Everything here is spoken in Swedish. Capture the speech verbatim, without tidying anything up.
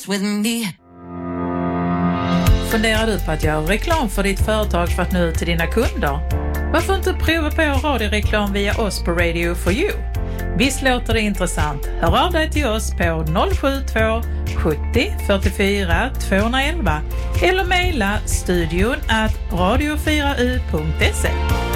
dance with me. Funderar du på att göra reklam för ditt företag för att nå ut till dina kunder? Varför inte prova på radioreklam via oss på Radio for You? Visst låter det intressant? Hör av dig till oss på noll sju två sjuttio fyrtiofyra tvåhundraelva eller mejla studion at radio fyra u punkt se.